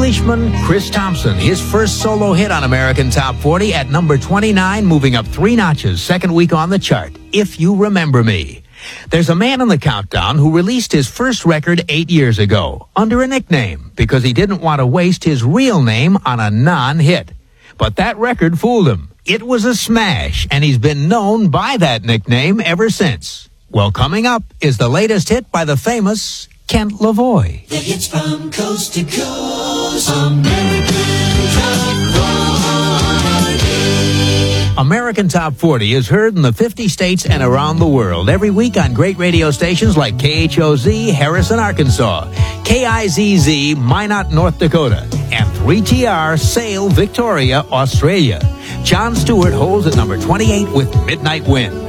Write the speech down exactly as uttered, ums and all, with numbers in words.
Englishman Chris Thompson, his first solo hit on American Top forty at number twenty-nine, moving up three notches, second week on the chart, If You Remember Me. There's a man in the countdown who released his first record eight years ago under a nickname because he didn't want to waste his real name on a non-hit. But that record fooled him. It was a smash, and he's been known by that nickname ever since. Well, coming up is the latest hit by the famous Kent Lavoie. The hits from coast to coast, American Top forty. American Top forty is heard in the fifty states and around the world every week on great radio stations like K H O Z, Harrison, Arkansas, K I Z Z, Minot, North Dakota, and three T R, Sale, Victoria, Australia. Jon Stewart holds at number twenty-eight with Midnight Wind.